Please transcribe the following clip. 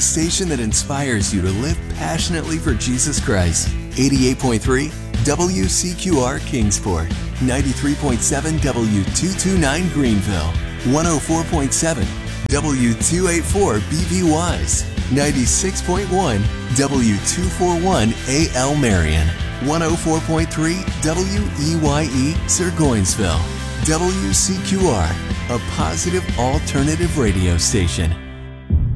station that inspires you to live passionately for Jesus Christ. 88.3 WCQR Kingsport, 93.7 W229 Greenville, 104.7 W284 BV Wise, 96.1 W241 AL Marion, 104.3 WEYE Burgosville. WCQR, a positive alternative radio station.